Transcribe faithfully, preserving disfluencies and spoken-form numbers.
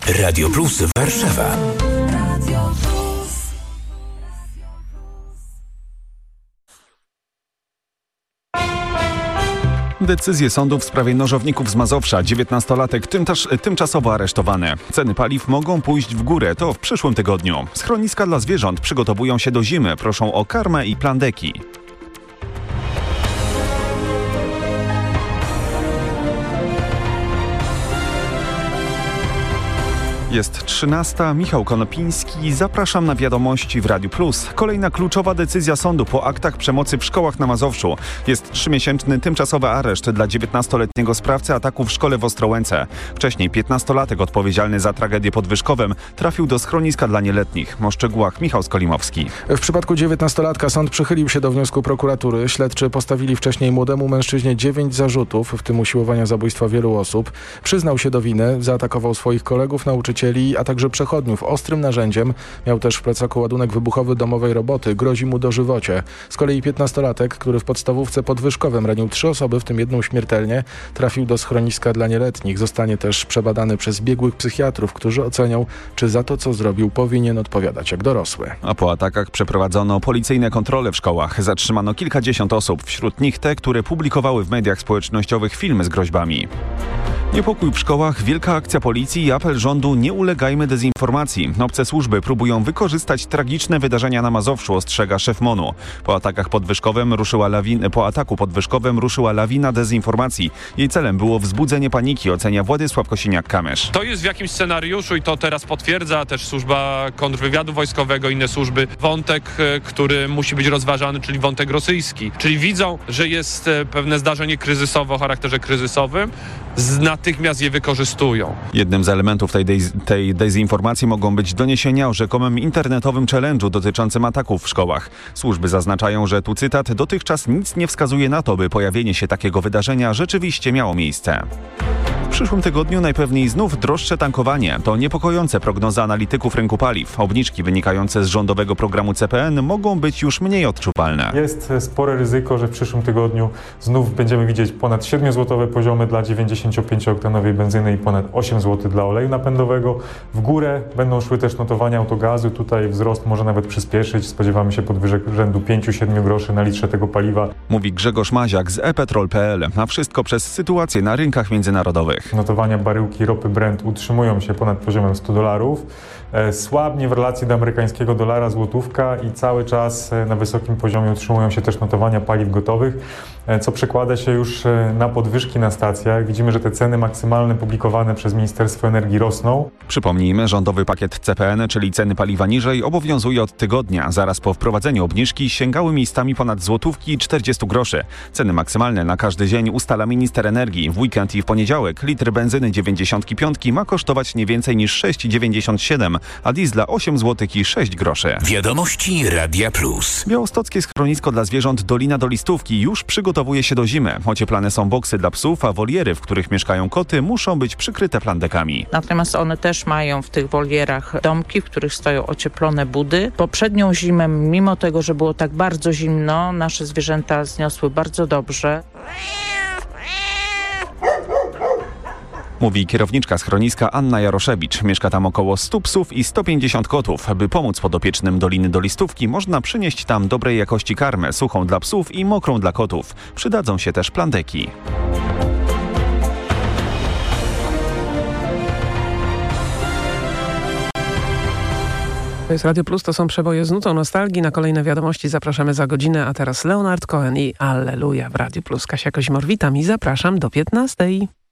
Radio Plus Warszawa. Decyzje sądu w sprawie nożowników z Mazowsza. dziewiętnastolatek tymczasz, tymczasowo aresztowany. Ceny paliw mogą pójść w górę, to w przyszłym tygodniu. Schroniska dla zwierząt przygotowują się do zimy. Proszą o karmę i plandeki. Jest trzynasta. Michał Konopiński. Zapraszam na wiadomości w Radiu Plus. Kolejna kluczowa decyzja sądu po aktach przemocy w szkołach na Mazowszu. Jest trzymiesięczny tymczasowy areszt dla dziewiętnastoletniego sprawcy ataku w szkole w Ostrołęce. Wcześniej piętnastolatek odpowiedzialny za tragedię pod Wyszkowem trafił do schroniska dla nieletnich. O szczegółach Michał Skolimowski. W przypadku dziewiętnastolatka sąd przychylił się do wniosku prokuratury. Śledczy postawili wcześniej młodemu mężczyźnie dziewięć zarzutów, w tym usiłowania zabójstwa wielu osób. Przyznał się do winy, zaatakował swoich kolegów, nauczycieli, a także przechodniów ostrym narzędziem. Miał też w plecaku ładunek wybuchowy domowej roboty. Grozi mu dożywocie. Z kolei piętnastolatek, który w podstawówce pod Wyszkowem ranił trzy osoby, w tym jedną śmiertelnie, trafił do schroniska dla nieletnich. Zostanie też przebadany przez biegłych psychiatrów, którzy ocenią, czy za to, co zrobił, powinien odpowiadać jak dorosły. A po atakach przeprowadzono policyjne kontrole w szkołach. Zatrzymano kilkadziesiąt osób, wśród nich te, które publikowały w mediach społecznościowych filmy z groźbami. Niepokój w szkołach, wielka akcja policji i apel rządu: nie ulegajmy dezinformacji. Obce służby próbują wykorzystać tragiczne wydarzenia na Mazowszu, ostrzega szef M O N-u. Po atakach pod Wyszkowem ruszyła lawin... Po ataku pod Wyszkowem ruszyła lawina dezinformacji. Jej celem było wzbudzenie paniki, ocenia Władysław Kosiniak-Kamysz. To jest w jakimś scenariuszu i to teraz potwierdza też służba kontrwywiadu wojskowego, inne służby. Wątek, który musi być rozważany, czyli wątek rosyjski. Czyli widzą, że jest pewne zdarzenie kryzysowe o charakterze kryzysowym, natychmiast je wykorzystują. Jednym z elementów tej, dez- tej dezinformacji mogą być doniesienia o rzekomym internetowym challenge'u dotyczącym ataków w szkołach. Służby zaznaczają, że tu cytat: dotychczas nic nie wskazuje na to, by pojawienie się takiego wydarzenia rzeczywiście miało miejsce. W przyszłym tygodniu najpewniej znów droższe tankowanie. To niepokojące prognozy analityków rynku paliw. Obniżki wynikające z rządowego programu C P N mogą być już mniej odczuwalne. Jest spore ryzyko, że w przyszłym tygodniu znów będziemy widzieć ponad siedmiozłotowe poziomy dla dziewięćdziesięciopięciooktaноwej benzyny i ponad osiem złotych dla oleju napędowego. W górę będą szły też notowania autogazu. Tutaj wzrost może nawet przyspieszyć. Spodziewamy się podwyżek rzędu pięć do siedmiu groszy na litrze tego paliwa. Mówi Grzegorz Maziak z e petrol kropka p l. A wszystko przez sytuację na rynkach międzynarodowych. Notowania baryłki ropy Brent utrzymują się ponad poziomem sto dolarów. Słabnie w relacji do amerykańskiego dolara złotówka i cały czas na wysokim poziomie utrzymują się też notowania paliw gotowych, co przekłada się już na podwyżki na stacjach. Widzimy, że te ceny maksymalne publikowane przez Ministerstwo Energii rosną. Przypomnijmy, rządowy pakiet C P N, czyli ceny paliwa niżej, obowiązuje od tygodnia. Zaraz po wprowadzeniu obniżki sięgały miejscami ponad złotówki i czterdziestu groszy. Ceny maksymalne na każdy dzień ustala minister energii. W weekend i w poniedziałek litr benzyny dziewięćdziesiątki piątki ma kosztować nie więcej niż sześć dziewięćdziesiąt siedem, a diesla osiem złotych i sześć groszy. Wiadomości Radia Plus. Białostockie schronisko dla zwierząt Dolina do Listówki już przygotowuje się do zimy. Ocieplane są boksy dla psów, a woliery, w których mieszkają koty, muszą być przykryte plandekami. Natomiast one też mają w tych wolierach domki, w których stoją ocieplone budy. Poprzednią zimę, mimo tego, że było tak bardzo zimno, nasze zwierzęta zniosły bardzo dobrze. Mówi kierowniczka schroniska Anna Jaroszewicz. Mieszka tam około stu psów i sto pięćdziesiąt kotów. By pomóc podopiecznym Doliny do Listówki, można przynieść tam dobrej jakości karmę, suchą dla psów i mokrą dla kotów. Przydadzą się też plandeki. To jest Radio Plus, to są przeboje z nutą nostalgii. Na kolejne wiadomości zapraszamy za godzinę, a teraz Leonard Cohen i Alleluja w Radio Plus. Kasia Kozimor, witam i zapraszam do piętnastej.